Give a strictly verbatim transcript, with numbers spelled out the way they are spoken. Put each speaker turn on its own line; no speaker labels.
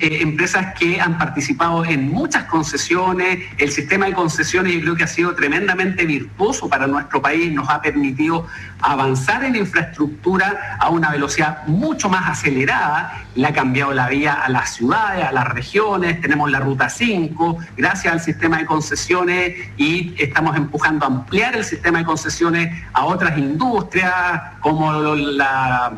eh, empresas que han participado en muchas concesiones. El sistema de concesiones yo creo que ha sido tremendamente virtuoso para nuestro país, nos ha permitido avanzar en infraestructura a una velocidad mucho más acelerada, le ha cambiado la vía a las ciudades, a las regiones, tenemos la Ruta cinco, gracias al sistema de concesiones, y estamos empujando a ampliar el sistema de concesiones a otras industrias como la